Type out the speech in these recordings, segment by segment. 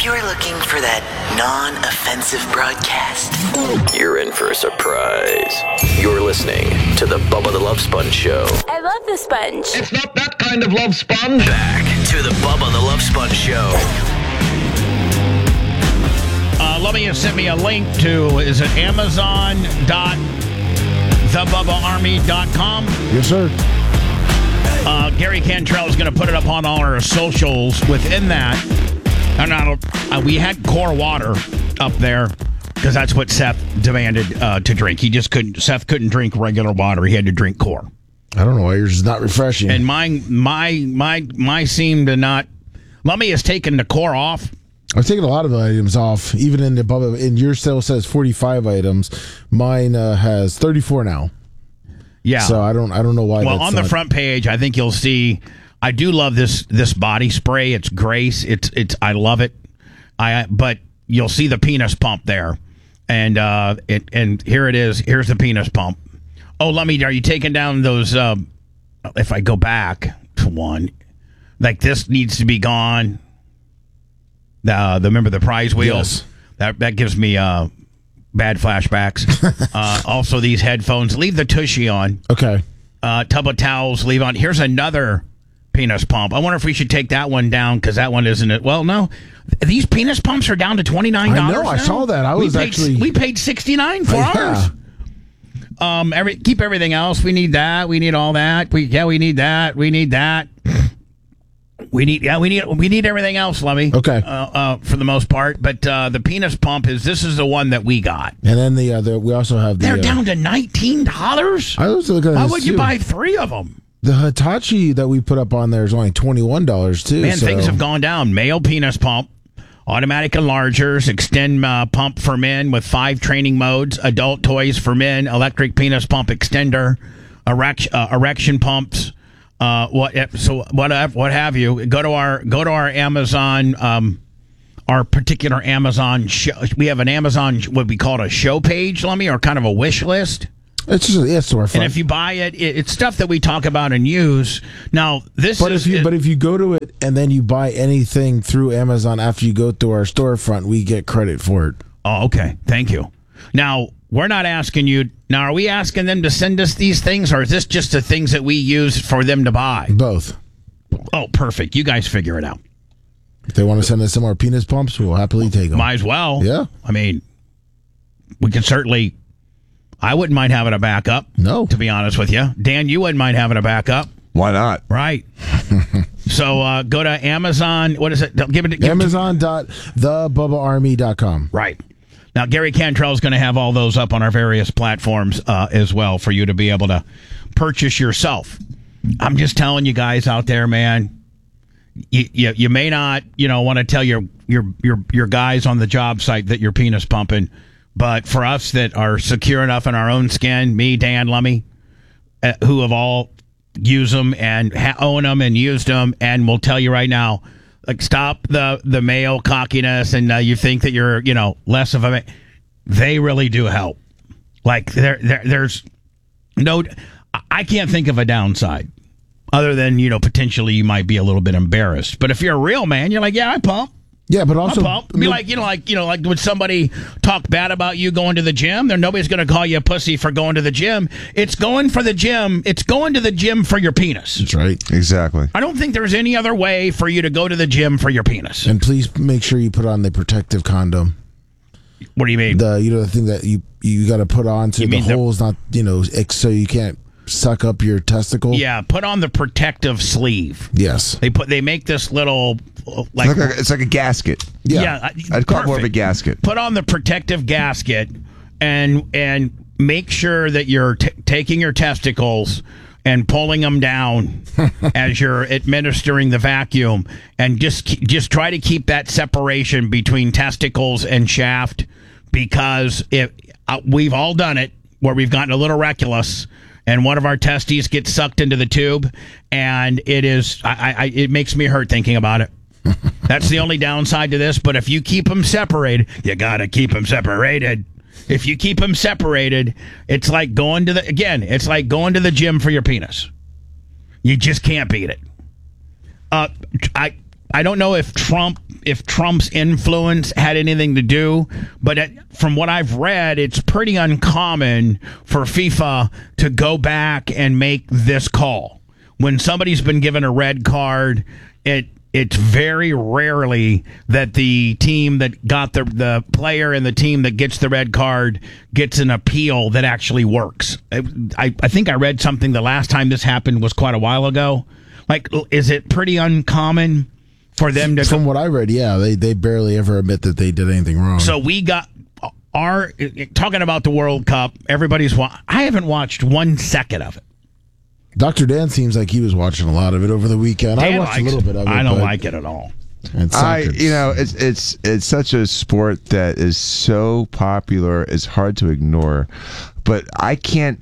you're looking for that non-offensive broadcast, you're in for a surprise. You're listening to the Bubba the Love Sponge Show. I love the sponge. It's not that kind of love sponge. Back to the Bubba the Love Sponge Show. Let me send me a link to, is it Amazon.thebubbaarmy.com? Yes, sir. Gary Cantrell is going to put it up on all our socials. Within that, we had core water up there because that's what Seth demanded to drink. Seth couldn't drink regular water. He had to drink core. I don't know why yours is not refreshing. And my seemed to not. Lummy has taken the core off. I've taken a lot of items off, even in the Bubba. In your still says 45 items. Mine has 34 now. Yeah. So I don't know why. Well, on the front page, I think you'll see. I do love this body spray. It's Grace. It's I love it. But you'll see the penis pump there, and here it is. Here's the penis pump. Oh, are you taking down those? If I go back to one, like this needs to be gone. Remember the prize wheels? Yes. That gives me bad flashbacks. Also, these headphones. Leave the tushy on. Okay. Tub of towels. Leave on. Here's another penis pump. I wonder if we should take that one down because that one isn't it. Well, no. These penis pumps are down to $29. I know. I saw that. We paid $69 for ours. Keep everything else. We need that. We need all that. We need that. We need that. We need everything else, Lummy. Okay. For the most part, but the penis pump is the one that we got. And then we also have they're down to $19. I was looking at Why would you buy 3 of them? The Hitachi that we put up on there is only $21 too. Man, things have gone down. Male penis pump, automatic enlargers, extend pump for men with 5 training modes, adult toys for men, electric penis pump extender, erection pumps. What have you? Go to our Amazon, our particular Amazon show. We have an Amazon, what we call a show page, Lummy, or kind of a wish list. It's storefront. And if you buy it, it's stuff that we talk about and use. Now, if you go to it and then you buy anything through Amazon after you go through our storefront, we get credit for it. Oh, okay. Thank you. Now, we're not asking you. Now, are we asking them to send us these things, or is this just the things that we use for them to buy? Both. Oh, perfect. You guys figure it out. If they want to send us some more penis pumps, we'll happily take them. Might as well. Yeah. I mean, we can certainly. I wouldn't mind having a backup. No. To be honest with you. Dan, you wouldn't mind having a backup. Why not? Right. So go to Amazon. What is it? Amazon.thebubbaarmy.com. Right. Now, Gary Cantrell is going to have all those up on our various platforms as well for you to be able to purchase yourself. I'm just telling you guys out there, man, you may not, want to tell your guys on the job site that you're penis pumping, but for us that are secure enough in our own skin, me, Dan, Lummy, who have all used them and own them and used them, and we'll tell you right now, like, stop the male cockiness and you think that you're, less of a... They really do help. Like, there's no... I can't think of a downside other than, potentially you might be a little bit embarrassed. But if you're a real man, you're like, yeah, I pump. Yeah, but also... Be like, like when somebody talk bad about you going to the gym, then nobody's going to call you a pussy for going to the gym. It's going for the gym. It's going to the gym for your penis. That's right. Exactly. I don't think there's any other way for you to go to the gym for your penis. And please make sure you put on the protective condom. What do you mean? The thing that you got to put on so the hole's not, so you can't suck up your testicle. Yeah, put on the protective sleeve. Yes. They make this little it's like a gasket. Yeah, I'd call it more of a gasket. Put on the protective gasket and make sure that you're taking your testicles and pulling them down as you're administering the vacuum, and just try to keep that separation between testicles and shaft, because we've all done it where we've gotten a little reckless and one of our testes gets sucked into the tube, and it makes me hurt thinking about it. That's the only downside to this. But if you keep them separated, you got to keep them separated. If you keep them separated, it's like going to the gym for your penis. You just can't beat it. I don't know if Trump's influence had anything to do, but from what I've read, it's pretty uncommon for FIFA to go back and make this call. When somebody's been given a red card, it's very rarely that the team that got the player and the team that gets the red card gets an appeal that actually works. I think I read something the last time this happened was quite a while ago. Like, is it pretty uncommon for them to... From what I read, yeah, they barely ever admit that they did anything wrong. So we got talking about the World Cup, I haven't watched 1 second of it. Dr. Dan seems like he was watching a lot of it over the weekend. I watched a little bit of it. I don't like it at all. It's such a sport that is so popular, it's hard to ignore. But I can't,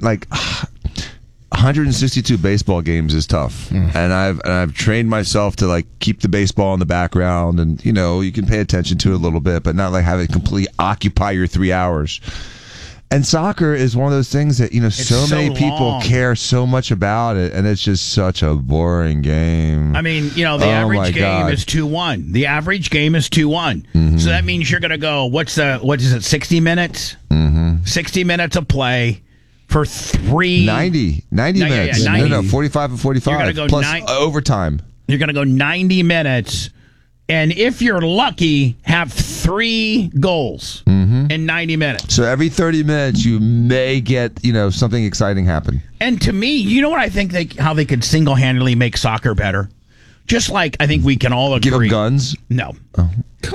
162 baseball games is tough, and I've trained myself to keep the baseball in the background, and you can pay attention to it a little bit, but not have it completely occupy your 3 hours. And soccer is one of those things that so many people care so much about it, and it's just such a boring game. I mean, the average game is 2-1. The average game is 2-1. So that means you're going to go. What is it? 60 minutes. 60 minutes of play. For 90 minutes. Yeah, 90. No, 45 and 45. You're gonna go plus overtime. You're going to go 90 minutes. And if you're lucky, have 3 goals in 90 minutes. So every 30 minutes, you may get, something exciting happen. And to me, you know what I think how they could single-handedly make soccer better? Just like I think we can all agree. Give them guns? No. Oh.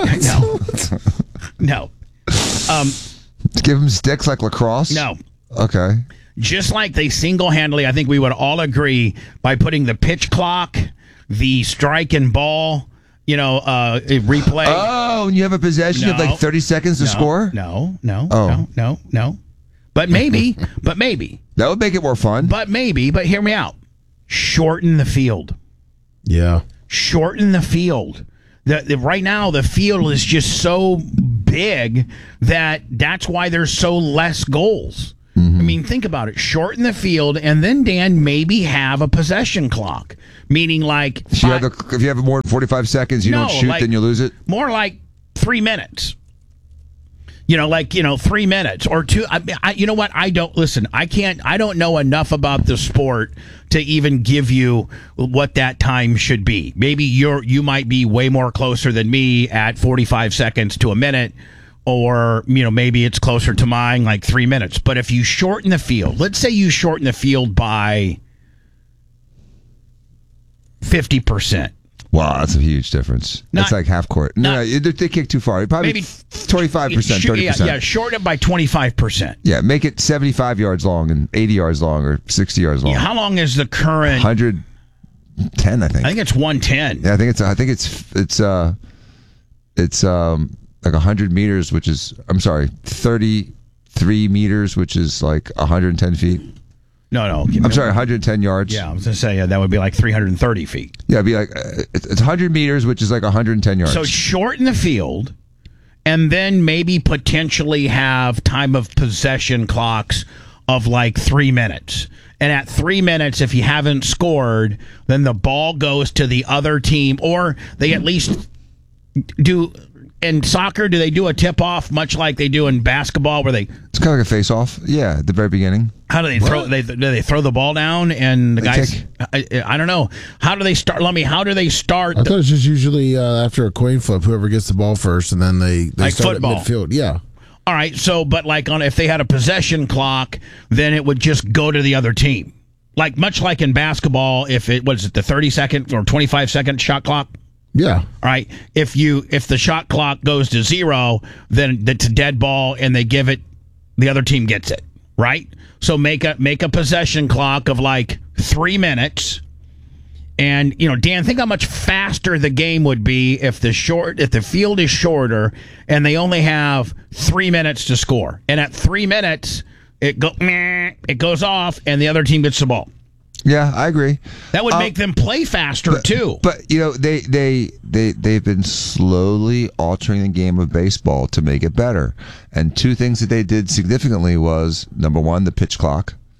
No. Give them sticks like lacrosse? No. Okay. Just like they single-handedly, I think we would all agree, by putting the pitch clock, the strike and ball, replay. Oh, and you have a possession of 30 seconds to score? No. Oh. No. But maybe. That would make it more fun. But hear me out. Shorten the field. Yeah. Shorten the field. Right now, the field is just so big that's why there's so less goals. I mean, think about it. Shorten the field, and then, Dan, maybe have a possession clock. Meaning, if you have more than 45 seconds, you don't shoot, then you lose it? More like 3 minutes. 3 minutes or 2. You know what? I don't know enough about the sport to even give you what that time should be. Maybe you might be way more closer than me at 45 seconds to a minute. Or, maybe it's closer to mine, 3 minutes. But if you shorten the field, let's say you shorten the field by 50%. Wow, that's a huge difference. That's like half court. No, they kick too far. Probably maybe 25%, 30%. Yeah, shorten it by 25%. Yeah, make it 75 yards long and 80 yards long or 60 yards long. Yeah, how long is the current? 110, I think. I think it's 110. Yeah, I think it's 100 meters, which is 33 meters, which is 110 feet. No. I'm sorry, 110 yards. Yeah, I was going to say that would be 330 feet. Yeah, it'd be it's 100 meters, which is 110 yards. So shorten the field, and then maybe potentially have time of possession clocks of 3 minutes. And at 3 minutes, if you haven't scored, then the ball goes to the other team, or they at least do. In soccer, do they do a tip-off much like they do in basketball, where it's kind of like a face-off? Yeah, at the very beginning. How do they throw? Do they throw the ball down and the guys? I don't know. How do they start? How do they start? I thought it's just usually after a coin flip, whoever gets the ball first, and then they start football. At midfield. Yeah. All right. So, but if they had a possession clock, then it would just go to the other team. Much like in basketball, if it was the 30-second or 25-second shot clock. Yeah. All right. If the shot clock goes to 0, then it's a dead ball, and they give it. The other team gets it. Right. So make a possession clock of 3 minutes, and Dan, think how much faster the game would be if the field is shorter and they only have 3 minutes to score, and at 3 minutes it goes off, and the other team gets the ball. Yeah, I agree. That would make them play faster too. But they've been slowly altering the game of baseball to make it better. And 2 things that they did significantly was, number 1, the pitch clock,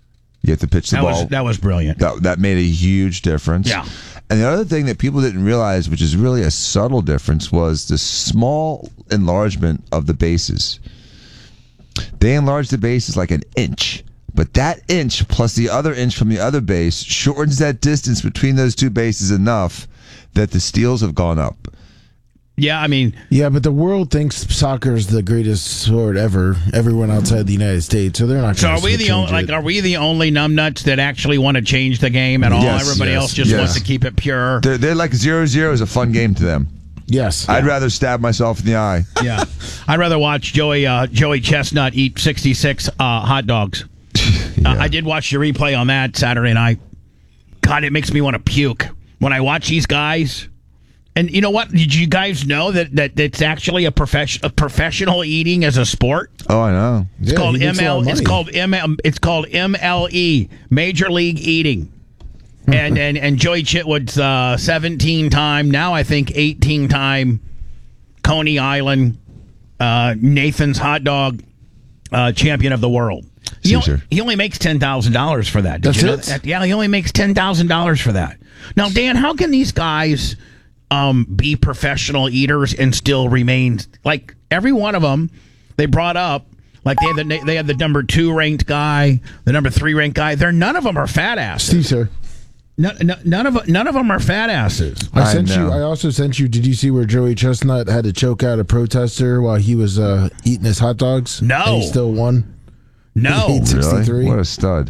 You have to pitch the ball. That was brilliant. That made a huge difference. Yeah. And the other thing that people didn't realize, which is really a subtle difference, was the small enlargement of the bases. They enlarged the bases like an inch. But that inch plus the other inch from the other base shortens that distance between those two bases enough that the steals have gone up. Yeah, I mean... Yeah, but the world thinks soccer is the greatest sport ever. Everyone outside the United States, so they're not. So are we the only numbnuts that actually want to change the game at all? Yes, Everybody else just wants to keep it pure. They're like 0-0 is a fun game to them. Yes, I'd rather stab myself in the eye. Yeah, I'd rather watch Joey Chestnut eat 66 hot dogs. I did watch the replay on that Saturday night. God, it makes me want to puke when I watch these guys. And you know what? Did you guys know that it's actually a professional eating as a sport? Oh, I know. It's called MLE, Major League Eating. And Joey Chitwood's 17-time, now I think 18-time Coney Island Nathan's hot dog champion of the world. He only makes $10,000 for that. Did you know that? Yeah, he only makes $10,000 for that. Now, Dan, how can these guys be professional eaters and still remain, like, every one of them they brought up, like they had the number 2 ranked guy, the number 3 ranked guy. None of them are fat asses. Steve, sir. None of them are fat asses. I also sent you. Did you see where Joey Chestnut had to choke out a protester while he was eating his hot dogs? No, and he still won. No, he ate 63. Really? What a stud.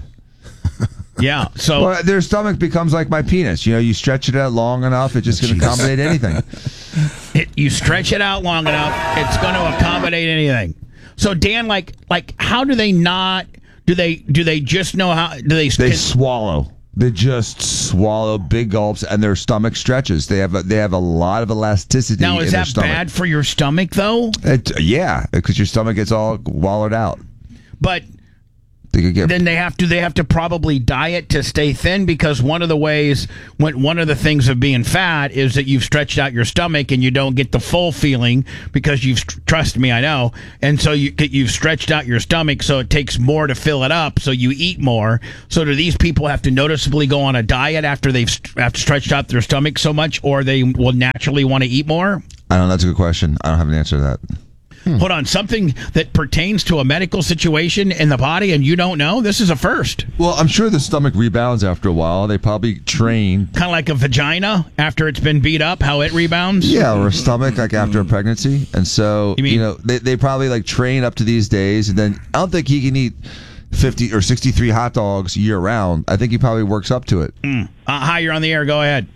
Yeah, so their stomach becomes like my penis. You know, you stretch it out long enough, it's just going to accommodate anything. You stretch it out long enough, it's going to accommodate anything. So Dan, like, how do they not? Do they just know how? They swallow. They just swallow big gulps, and their stomach stretches. They have a lot of elasticity. Now, is that bad for your stomach, though? Yeah, because your stomach gets all wallowed out. But then they have to probably diet to stay thin, because one of the things of being fat is that you've stretched out your stomach and you don't get the full feeling because trust me, I know. And so you've stretched out your stomach, so it takes more to fill it up, so you eat more. So do these people have to noticeably go on a diet after they've stretched out their stomach so much, or they will naturally want to eat more? I don't know. That's a good question. I don't have an answer to that. Hold on, something that pertains to a medical situation in the body and you don't know? This is a first. Well, I'm sure the stomach rebounds after a while. They probably train. Kind of like a vagina after it's been beat up, how it rebounds? Yeah, or a stomach like after a pregnancy. And so, they probably like train up to these days. And then I don't think he can eat 50 or 63 hot dogs year round. I think he probably works up to it. Hi, you're on the air. Go ahead.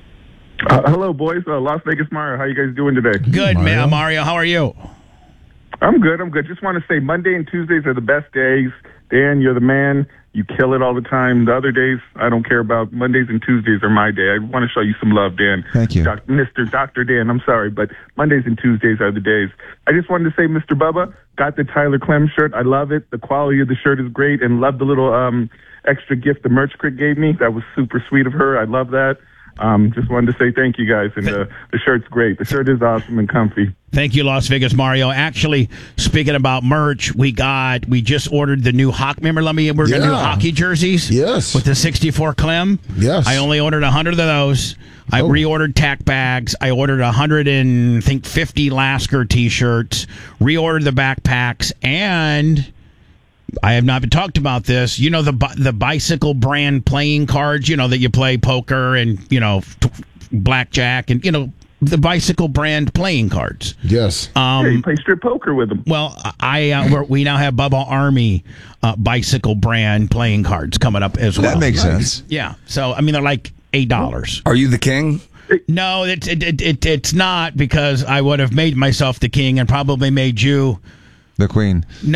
Hello, boys. Las Vegas Mario. How you guys doing today? Good, man. Mario, how are you? I'm good. Just want to say Monday and Tuesdays are the best days. Dan, you're the man. You kill it all the time. The other days, I don't care about. Mondays and Tuesdays are my day. I want to show you some love, Dan. Thank you. Mr. Dr. Dan, I'm sorry, but Mondays and Tuesdays are the days. I just wanted to say, Mr. Bubba, got the Tyler Clem shirt. I love it. The quality of the shirt is great, and love the little extra gift the merch crick gave me. That was super sweet of her. I love that. Just wanted to say thank you guys, and the shirt's great. The shirt is awesome and comfy. Thank you, Las Vegas Mario. Actually, speaking about merch, we just ordered the new hockey. Remember, we're going to do hockey jerseys. Yes, with the 64 Clem. Yes, I only ordered 100 of those. I reordered tack bags. I ordered 150 Lasker T-shirts. Reordered the backpacks, and I have not been talked about this. You know, the bicycle brand playing cards, that you play poker and, blackjack and, the bicycle brand playing cards. Yes. You play strip poker with them. Well, we now have Bubba Army bicycle brand playing cards coming up as well. That makes sense. Yeah. So, they're like $8. Are you the king? No, it's not, because I would have made myself the king and probably made you the queen. No,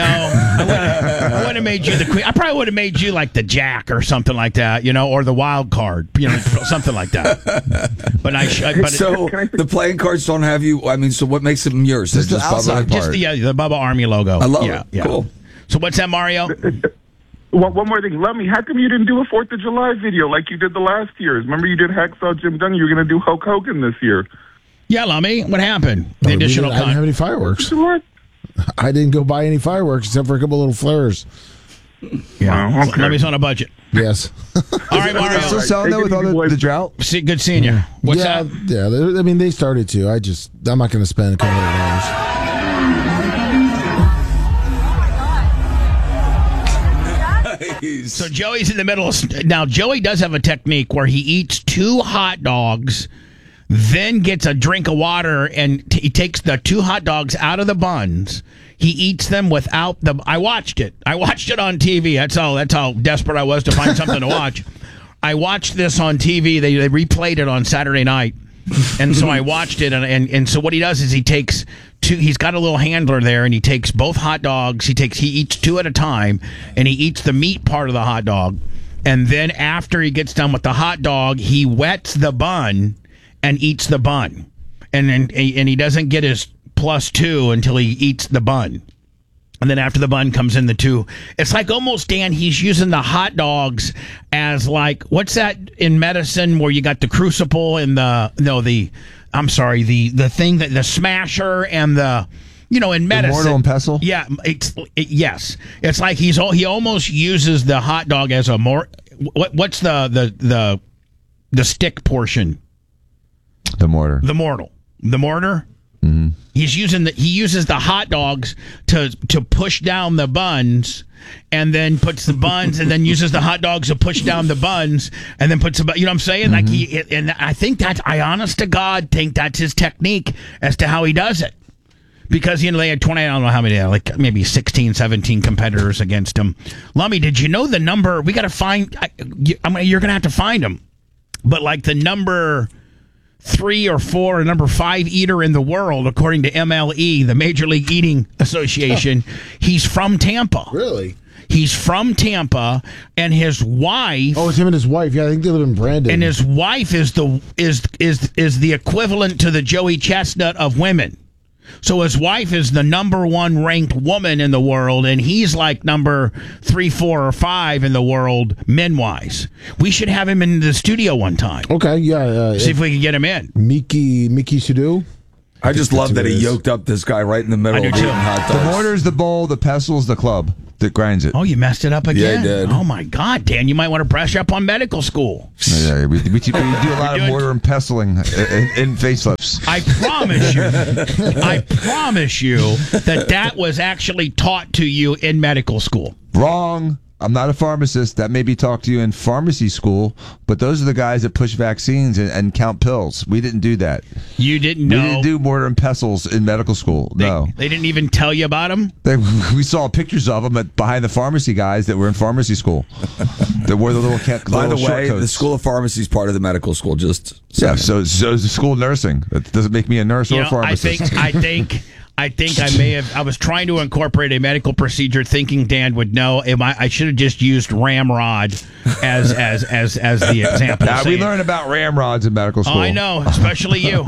I wouldn't have made you the queen. I probably would have made you like the jack or something like that, or the wild card, something like that. But the playing cards don't have you. So what makes them yours? Just the outside part. Just the Bubba Army logo. I love it. Yeah. Cool. So what's that, Mario? One more thing. Lummy, how come you didn't do a 4th of July video like you did the last years? Remember you did Hacksaw Jim Duggan? You were going to do Hulk Hogan this year. Yeah, Lummy. What happened? I didn't have any fireworks. I didn't go buy any fireworks except for a couple little flares. Yeah. Wow, okay. Lummi's on a budget. Yes. All right, Mario. Still selling that Take with it all easy, boys. the drought? Good seeing you. What's yeah, that? Yeah, I mean, they started to. I'm not going to spend a couple of dollars. So Joey's in the middle of... Now, Joey does have a technique where he eats 2 hot dogs, then gets a drink of water, and he takes the 2 hot dogs out of the buns. He eats them without the... I watched it. I watched it on TV. That's how desperate I was to find something to watch. I watched this on TV. They replayed it on Saturday night. And so I watched it, and so what he does is he takes 2. He's got a little handler there, and he takes both hot dogs. He eats 2 at a time, and he eats the meat part of the hot dog. And then after he gets done with the hot dog, he wets the bun and eats the bun, and he doesn't get his +2 until he eats the bun. And then after the bun comes in the 2. It's like almost, Dan, he's using the hot dogs as like, what's that in medicine where you got the crucible and the thing that the smasher and the, in medicine. The mortar and pestle? Yeah. Yes. It's like he almost uses the hot dog as a what's the stick portion? The mortar. The mortar? Mm-hmm. He uses the hot dogs to push down the buns, and then puts the buns, and then uses the hot dogs to push down the buns, and then puts the, you know what I'm saying? Mm-hmm. And I think I honest to God think that's his technique as to how he does it. Because, they had 20, I don't know how many, like maybe 16, 17 competitors against him. Lummi, did you know the number? We got to find, you're going to have to find him. But like the number 3 or 4 or number 5 eater in the world, according to MLE, the Major League Eating Association. He's from Tampa. Really? He's from Tampa, and his wife. Oh, it's him and his wife. Yeah, I think they live in Brandon. And his wife is the equivalent to the Joey Chestnut of women. So his wife is the number 1 ranked woman in the world, and he's like number 3, 4, or 5 in the world men-wise. We should have him in the studio one time. Okay, yeah. See if we can get him in. Mickey Sudo. I just love that he yoked up this guy right in the middle of eating hot dogs. The mortar's the bowl, the pestle's the club that grinds it. Oh, you messed it up again? Yeah, I did. Oh, my God, Dan, you might want to brush up on medical school. Yeah, we do a lot of mortar and pestling in facelifts. I promise you that was actually taught to you in medical school. Wrong. I'm not a pharmacist. That may be taught to you in pharmacy school, but those are the guys that push vaccines and count pills. We didn't do that. You didn't know? We didn't do mortar and pestles in medical school. No. They didn't even tell you about them? We saw pictures of them behind the pharmacy guys that were in pharmacy school. That wore the little By the way, coats. the School of Pharmacy is part of the medical school. Just yeah, so is the school of nursing. That doesn't make me a nurse or a pharmacist. I think I was trying to incorporate a medical procedure, thinking Dan would know. I should have just used ramrod as the example. Now, we learn about ramrods in medical school. Oh, I know, especially you.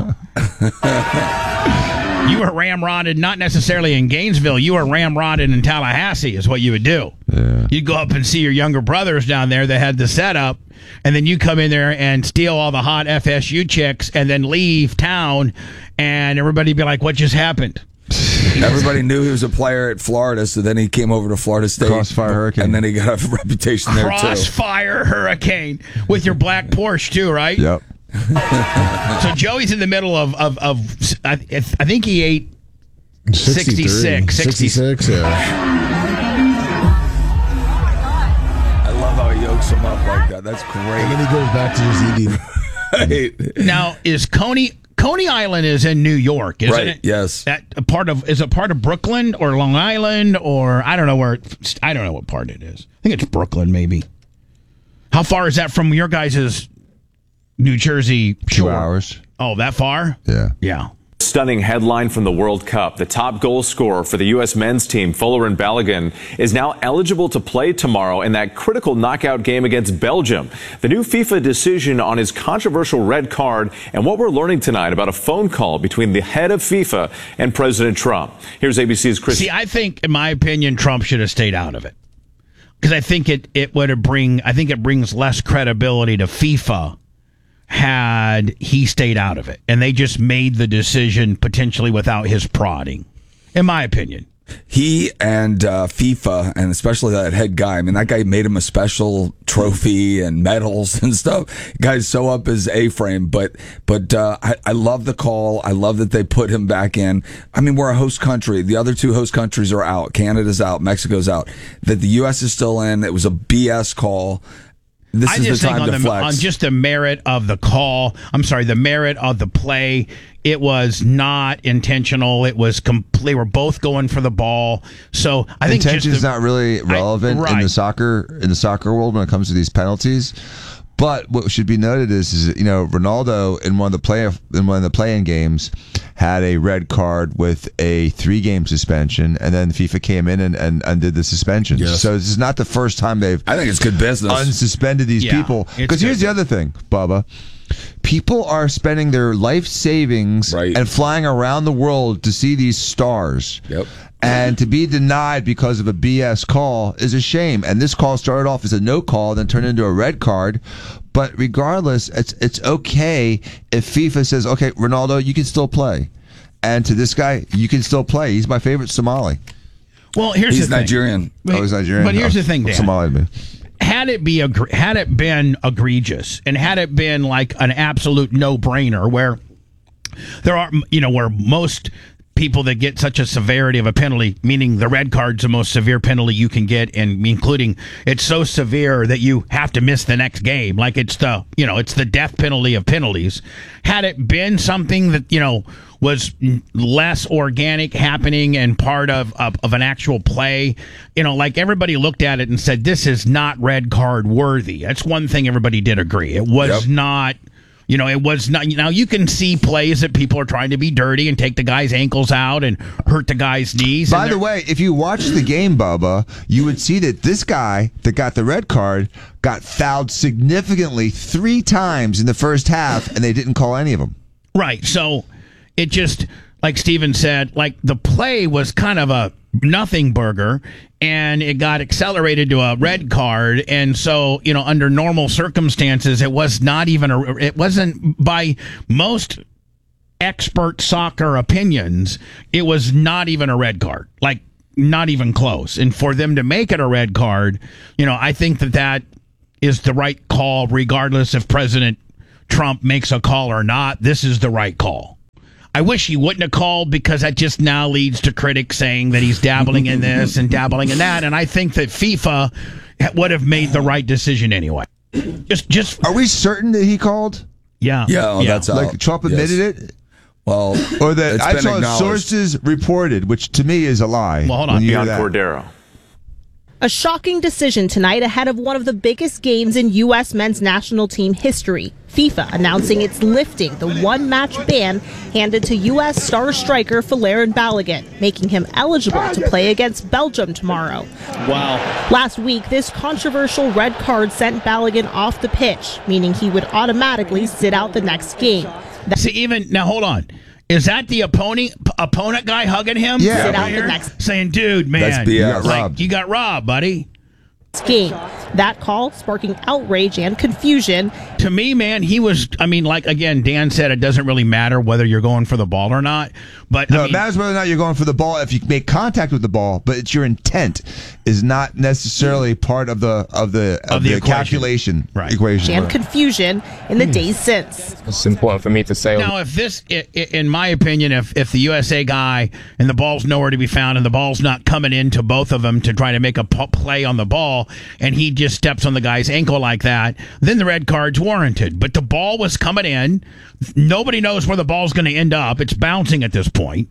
You were ramrodded, not necessarily in Gainesville. You were ramrodded in Tallahassee, is what you would do. Yeah. You'd go up and see your younger brothers down there that had the setup, and then you come in there and steal all the hot FSU chicks, and then leave town, and everybody'd be like, "What just happened?" Everybody knew he was a player at Florida, so then he came over to Florida State. Crossfire Hurricane. And then he got a reputation there, too. Crossfire Hurricane with your black Porsche, too, right? Yep. So Joey's in the middle of I think he ate 66, yeah. I love how he yokes him up like that. That's great. And then he goes back to just eating. Now, is Coney Island is in New York, isn't it? Yes. Is it part of Brooklyn or Long Island, or I don't know what part it is. I think it's Brooklyn, maybe. How far is that from your guys' New Jersey shore? 2 hours. Oh, that far? Yeah. Yeah. Stunning headline from the World Cup. The top goal scorer for the U.S. men's team, Folarin Balogun, is now eligible to play tomorrow in that critical knockout game against Belgium. The new FIFA decision on his controversial red card and what we're learning tonight about a phone call between the head of FIFA and President Trump. Here's ABC's Chris. See, I think, in my opinion, Trump should have stayed out of it. Because I think it brings less credibility to FIFA had he stayed out of it, and they just made the decision potentially without his prodding, in my opinion. He and FIFA, and especially that head guy, I mean, that guy made him a special trophy and medals and stuff. Guy's so up his A-frame, but I love the call. I love that they put him back in. I mean, we're a host country. The other two host countries are out. Canada's out. Mexico's out. That the U.S. is still in. It was a BS call. This is the time to flex. On just the merit of the call, the merit of the play, it was not intentional. It was complete. We're both going for the ball. So I think intention is not really relevant in the soccer world when it comes to these penalties. But what should be noted is Ronaldo in one of the play-in games had a red card with a 3-game suspension, and then FIFA came in and undid the suspension. Yes. So this is not the first time I think it's good business. Unsuspended these people. Because here's the other thing, Bubba. People are spending their life savings and flying around the world to see these stars. Yep. And to be denied because of a BS call is a shame. And this call started off as a no call, then turned into a red card. But regardless, it's okay if FIFA says, okay, Ronaldo, you can still play. And to this guy, you can still play. He's my favorite Somali. Well, he's the Nigerian. He's Nigerian. But here's the thing, Dan. Somali to me. Had it been egregious, and had it been like an absolute no-brainer, where there are, where most people that get such a severity of a penalty, meaning the red card's the most severe penalty you can get, and including it's so severe that you have to miss the next game, like it's the death penalty of penalties. Had it been something that was less organic happening and part of an actual play, like everybody looked at it and said, this is not red card worthy. That's one thing everybody did agree. It was not. It was not. Now you can see plays that people are trying to be dirty and take the guy's ankles out and hurt the guy's knees. By the way, if you watch the game, Bubba, you would see that this guy that got the red card got fouled significantly 3 times in the first half, and they didn't call any of them. Right. So it just, like Steven said, like the play was kind of a nothing burger, and it got accelerated to a red card. And so, under normal circumstances, it was not even it wasn't, by most expert soccer opinions, it was not even a red card, like not even close. And for them to make it a red card, I think that is the right call, regardless if President Trump makes a call or not. This is the right call. I wish he wouldn't have called, because that just now leads to critics saying that he's dabbling in this and dabbling in that. And I think that FIFA would have made the right decision anyway. Just Are we certain that he called? Yeah. Yeah, that's out. Like Trump admitted it? Well, or that I saw sources reported, which to me is a lie. Well, hold on. Beyond Cordero. A shocking decision tonight ahead of one of the biggest games in U.S. men's national team history. FIFA announcing it's lifting the one-match ban handed to U.S. star striker Folarin Balogun, making him eligible to play against Belgium tomorrow. Wow. Last week, this controversial red card sent Balogun off the pitch, meaning he would automatically sit out the next game. Now hold on. Is that the opponent guy hugging him? Yeah. Sit out the next saying, dude, man, That's BS. you got robbed, buddy. game. That call sparking outrage and confusion. To me, man, he was, again, Dan said it doesn't really matter whether you're going for the ball or not. But no, it matters whether or not you're going for the ball if you make contact with the ball, but it's your intent is not necessarily part of the calculation equation. And confusion in the days since. It's important for me to say. Now, if this, in my opinion, if the USA guy and the ball's nowhere to be found and the ball's not coming into both of them to try to make a play on the ball, and he just steps on the guy's ankle like that, then the red card's warranted. But the ball was coming in. Nobody knows where the ball's going to end up. It's bouncing at this point,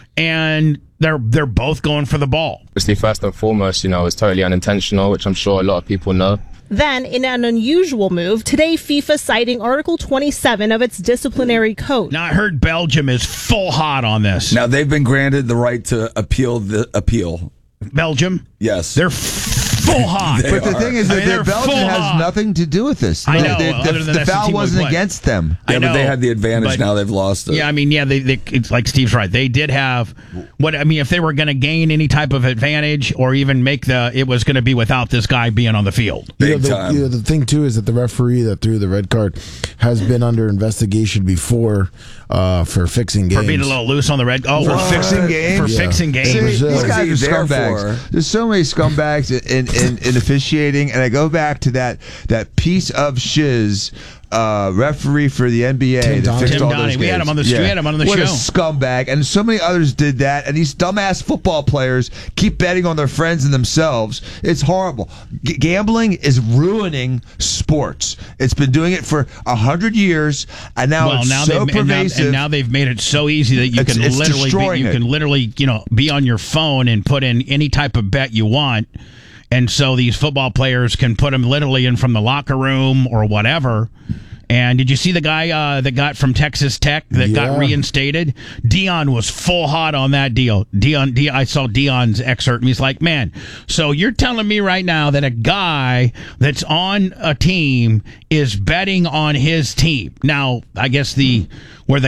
and they're both going for the ball. Obviously, first and foremost, it's totally unintentional, which I'm sure a lot of people know. Then, in an unusual move, today FIFA citing Article 27 of its disciplinary code. Now, I heard Belgium is full hot on this. Now, they've been granted the right to appeal the appeal. Belgium? Yes. They're full full hot. But the thing is that they're Belgium full has hot. nothing to do with this. I know. The foul wasn't against them. Yeah, but they had the advantage. But- Now they've lost it. Yeah, I mean, it's like Steve's right. They did have if they were going to gain any type of advantage or even it was going to be without this guy being on the field. Big time. The thing too is that the referee that threw the red card has been under investigation before for fixing games. For being a little loose on the red. Oh, For fixing games? For fixing games. In Brazil. These guys What's he are there scumbags. for? There's so many scumbags in officiating, and I go back to that piece of shiz referee for the NBA Tim that fixed Tim all Donnie. those We had games. him on the- we had him on the what show. a scumbag! And so many others did that, and these dumbass football players keep betting on their friends and themselves. It's horrible. Gambling is ruining sports. It's been doing it for 100 years, and now it's so pervasive. And now they've made it so easy that you It's can destroying it. literally be on your phone and put in any type of bet you want. And so these football players can put them literally in from the locker room or whatever. And did you see the guy that got from Texas Tech that got reinstated? Dion was full hot on that deal. I saw Dion's excerpt, and he's like, man, so you're telling me right now that a guy that's on a team is betting on his team. Now, I guess where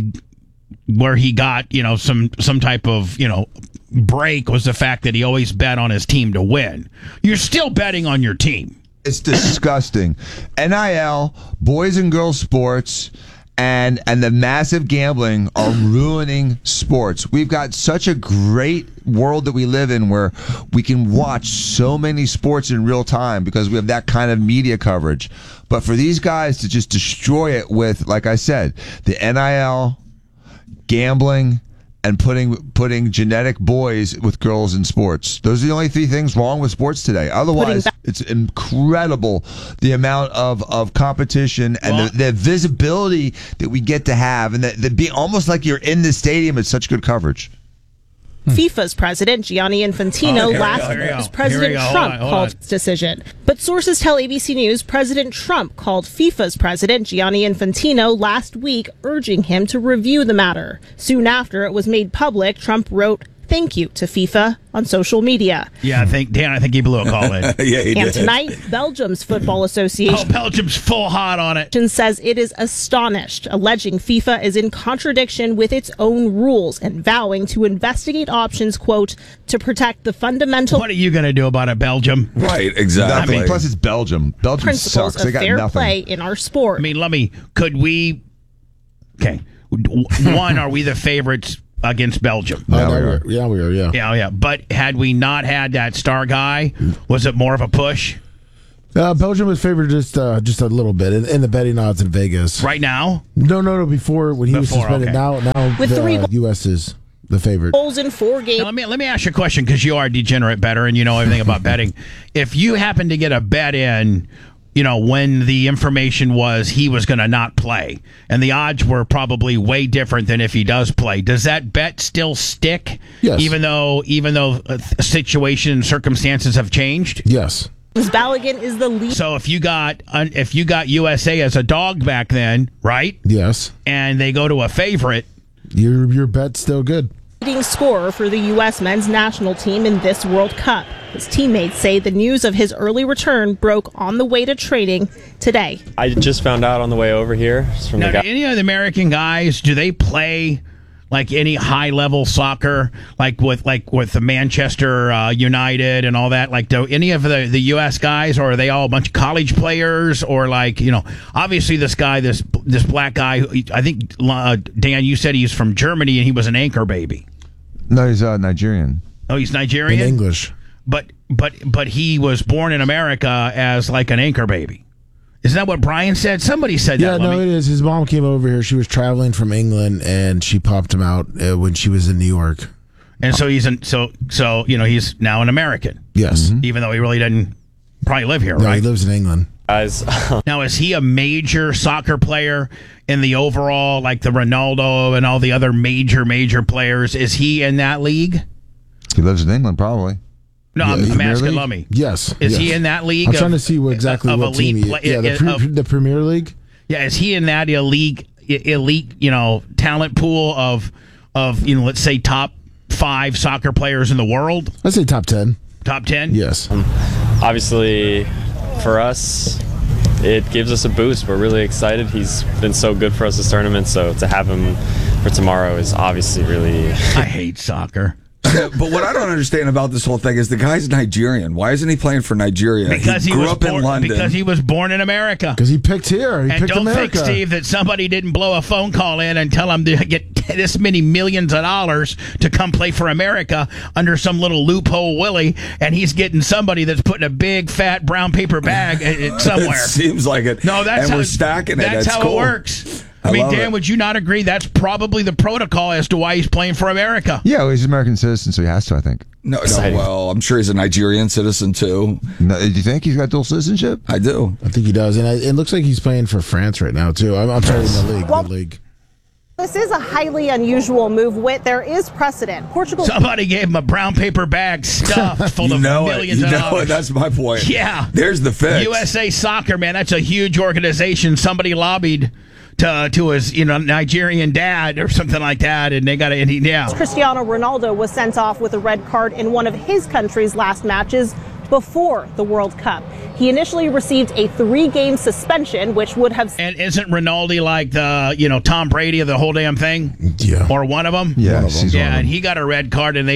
he got, some type of, break was the fact that he always bet on his team to win. You're still betting on your team. It's disgusting. NIL, boys and girls sports, and the massive gambling are ruining sports. We've got such a great world that we live in where we can watch so many sports in real time because we have that kind of media coverage. But for these guys to just destroy it with, like I said, the NIL, gambling, and putting genetic boys with girls in sports. Those are the only three things wrong with sports today. Otherwise, it's incredible the amount of competition and the visibility that we get to have, and the being almost like you're in the stadium. It's such good coverage. FIFA's president, Gianni Infantino, last week was President Trump called his decision. But sources tell ABC News President Trump called FIFA's president, Gianni Infantino, last week, urging him to review the matter. Soon after it was made public, Trump wrote, "Thank you" to FIFA on social media. Yeah, I think he blew a call in. Yeah, he And did. tonight, Belgium's Football Association Belgium's full hot on it. says it is astonished, alleging FIFA is in contradiction with its own rules and vowing to investigate options, quote, to protect the fundamental What are you going to do about it, Belgium? Right, exactly. Nothing. Plus, it's Belgium. Belgium principles sucks. They of got fair nothing. play in our sport. I mean, one, are we the favorites against Belgium? We are. Yeah. Yeah. But had we not had that star guy, was it more of a push? Belgium was favored just a little bit in the betting odds in Vegas. Right now? No. Before when he was suspended. Okay. Now With the U.S. is the favorite. Goals in 4 games. Now, let me ask you a question because you are a degenerate bettor and you know everything about betting. If you happen to get a bet in, when the information was he was going to not play, and the odds were probably way different than if he does play, does that bet still stick? Yes. Even though situation and circumstances have changed? Yes. Balogun is the lead. So if you got USA as a dog back then, right? Yes. And they go to a favorite, Your bet's still good. Leading scorer for the U.S. men's national team in this World Cup. His teammates say the news of his early return broke on the way to training today. I just found out on the way over here. From now, the guy. do any of the American guys, do they play like any high level soccer, like with the Manchester United and all that? Like, do any of the U.S. guys, or are they all a bunch of college players, or obviously this guy, this black guy, I think Dan, you said he's from Germany and he was an anchor baby. No, he's Nigerian. Oh, he's Nigerian? In English. But he was born in America as like an anchor baby. Isn't that what Brian said? Somebody said that. Yeah, no, it is. His mom came over here. She was traveling from England, and she popped him out when she was in New York. And so he's he's now an American. Yes. Even though he really didn't probably live here, No, right? he lives in England. Guys, Now, is he a major soccer player in the overall, like the Ronaldo and all the other major players? Is he in that league? He lives in England, probably. No, Yeah, I'm Premier asking League? Lummy. Yes. Is yes. he in that league? I'm trying to see exactly what team he is. The Premier League? Yeah, is he in that elite, talent pool of let's say top 5 soccer players in the world? I'd say top 10. Top 10? Yes. obviously, for us, it gives us a boost. We're really excited. He's been so good for us this tournament, so to have him for tomorrow is obviously really... I hate soccer. But what I don't understand about this whole thing is the guy's Nigerian. Why isn't he playing for Nigeria? Because he grew was up born, in London. Because he was born in America. Because he picked here. He and picked don't America. think, Steve, that somebody didn't blow a phone call in and tell him to get this many millions of dollars to come play for America under some little loophole Willie, and he's getting somebody that's putting a big, fat brown paper bag somewhere. It seems like it. No, that's and how, we're stacking it. That's how cool. it works. I mean, Dan, would you not agree? That's probably the protocol as to why he's playing for America. Yeah, well, he's an American citizen, so he has to, I think. No, well, I'm sure he's a Nigerian citizen, too. No, do you think he's got dual citizenship? I do. I think he does. And it looks like he's playing for France right now, too. I'm sorry, in the league. This is a highly unusual move, Whit. There is precedent. Portugal. Somebody gave him a brown paper bag stuffed full of millions of dollars. That's my point. Yeah. There's the fix. USA Soccer, man, that's a huge organization. Somebody lobbied to his Nigerian dad or something like that, and they got it. Yeah. Cristiano Ronaldo was sent off with a red card in one of his country's last matches before the World Cup. He initially received a 3-game suspension, which would have... And isn't Ronaldo like the, Tom Brady of the whole damn thing? Yeah. Or one of them? Yeah, yeah, and he got a red card, and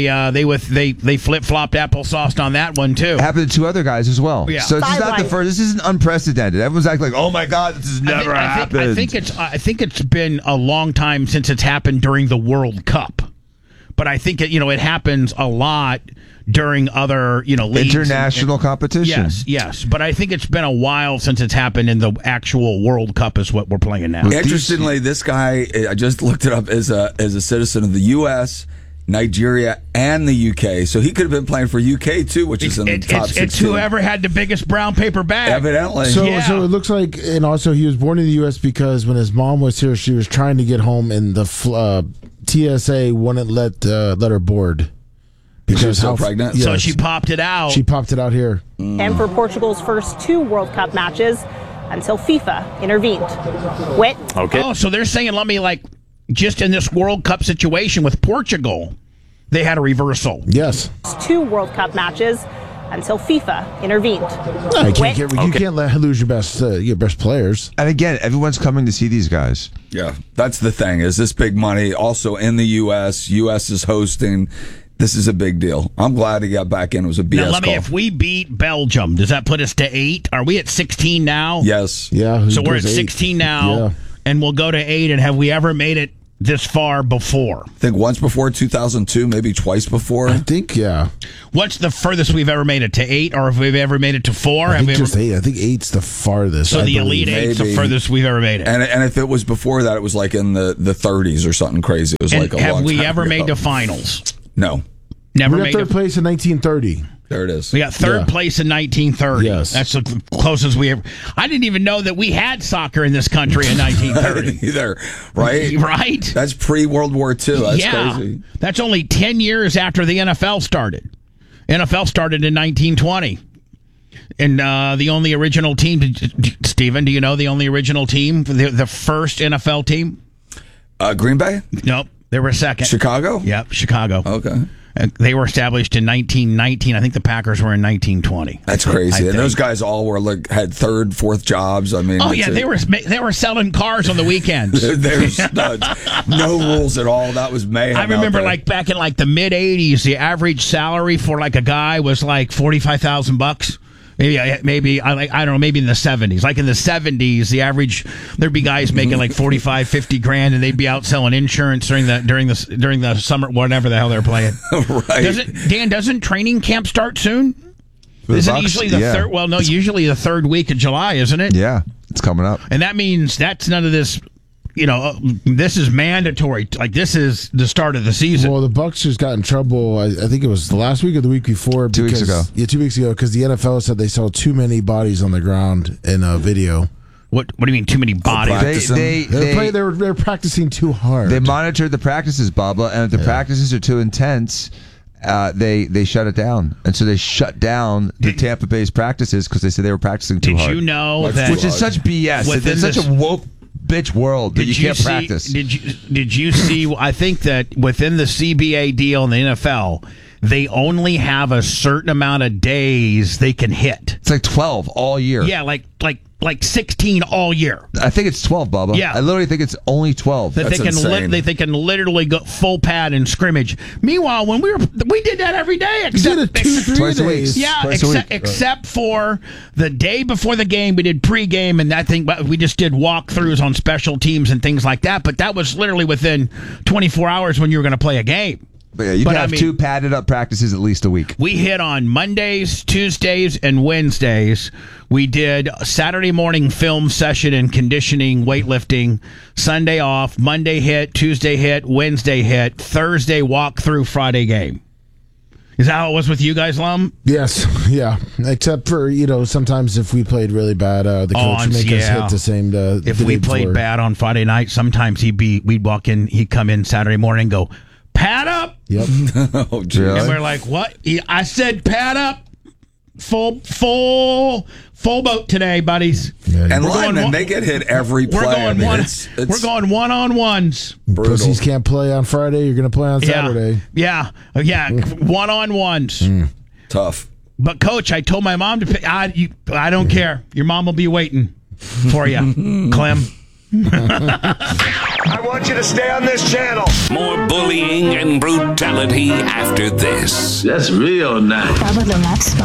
they flip-flopped applesauce on that one, too. It happened to 2 other guys as well. Yeah. So this is not the first. This isn't unprecedented. Everyone's acting like, oh, my God, this has never happened. I think it's been a long time since it's happened during the World Cup. But I think it happens a lot during other leagues international competition. Yes, but I think it's been a while since it's happened in the actual World Cup is what we're playing now. Interestingly, this guy, I just looked it up, is a citizen of the U.S., Nigeria, and the U.K. So he could have been playing for U.K. too, which is in the top 16. It's whoever had the biggest brown paper bag. Evidently. So it looks like, and also he was born in the U.S. because when his mom was here, she was trying to get home, and the TSA wouldn't let her board. Because she was so pregnant? Yes. So she popped it out. She popped it out here. And for Portugal's first 2 World Cup matches until FIFA intervened. Whit? Okay. Oh, so they're saying, just in this World Cup situation with Portugal, they had a reversal. Yes. 2 World Cup matches until FIFA intervened. You can't lose your best players. And again, everyone's coming to see these guys. Yeah, that's the thing. Is this big money also in the U.S.? U.S. is hosting. This is a big deal. I'm glad he got back in. It was a BS call. If we beat Belgium, does that put us to 8? Are we at 16 now? Yes. Yeah. So we're at 16 now, and we'll go to 8. And have we ever made it this far before? I think once before 2002, maybe twice before. I think, yeah. What's the furthest we've ever made it, to 8, or have we ever made it to 4? I think just 8. I think 8's the farthest. So the Elite 8's the furthest we've ever made it. And if it was before that, it was like in the 30s or something crazy. It was like a long time. Have we ever made the finals? No. Never we made got third place in 1930. There it is. We got third place in 1930. Yes. That's the closest we ever... I didn't even know that we had soccer in this country in 1930. Either, right? Right? That's pre-World War II. That's crazy. That's only 10 years after the NFL started. NFL started in 1920. And the only original team... Steven, do you know the only original team? The first NFL team? Green Bay? Nope. They were second. Chicago? Yep, Chicago. Okay. They were established in 1919. I think the Packers were in 1920. That's crazy. And those guys all were had 3rd, 4th jobs. I mean, they were selling cars on the weekends. There's no rules at all. That was mayhem. I remember back in the mid 80s, the average salary for a guy was $45,000. Maybe I don't know, maybe in the 70s. Like in the 70s, the average, there'd be guys making like 45, 50 grand, and they'd be out selling insurance during the summer, whatever the hell they're playing. Right. Doesn't training camp start soon? Isn't it usually the third? Well, no, usually the 3rd week of July, isn't it? Yeah, it's coming up. And that means that's none of this. This is mandatory. This is the start of the season. Well, the Bucs just got in trouble. I think it was the last week or the week before. 2 weeks ago. Yeah, 2 weeks ago, because the NFL said they saw too many bodies on the ground in a video. What do you mean, too many bodies? They're practicing too hard. They monitored the practices, Bubba, and if the practices are too intense, they shut it down. And so they shut down the Tampa Bay's practices because they said they were practicing too hard. Did you know that? Which is such BS. It's such a woke bitch world that you can't practice. Did you see? I think that within the CBA deal in the NFL, they only have a certain amount of days they can hit. It's like 12 all year. Yeah, like 16 all year. I think it's 12, Bubba. Yeah. I literally think it's only 12. That they can literally go full pad and scrimmage. Meanwhile, when we did that every day, except twice a week. Yeah, Twice a week. except for the day before the game, we did pregame, and that thing. We just did walkthroughs on special teams and things like that. But that was literally within 24 hours when you were going to play a game. But yeah, you have 2 padded up practices at least a week. We hit on Mondays, Tuesdays, and Wednesdays. We did a Saturday morning film session and conditioning, weightlifting. Sunday off. Monday hit, Tuesday hit, Wednesday hit, Thursday walkthrough, Friday game. Is that how it was with you guys, Lum? Yes, yeah. Except for, sometimes if we played really bad, the coach would make us hit the same. If we played bad on Friday night, sometimes we'd walk in, he'd come in Saturday morning and go, pad up. Yep. Oh, geez. And we're like, what? I said pad up. Full boat today, buddies. Yeah, and linemen, they get hit every play. We're going one-on-ones. Pussies can't play on Friday. You're going to play on Saturday. Yeah. One-on-ones. Tough. But, Coach, I told my mom to pick. I don't care. Your mom will be waiting for you, Clem. I want you to stay on this channel. More bullying and brutality after this. That's real nice. Bubba the Love Sponge.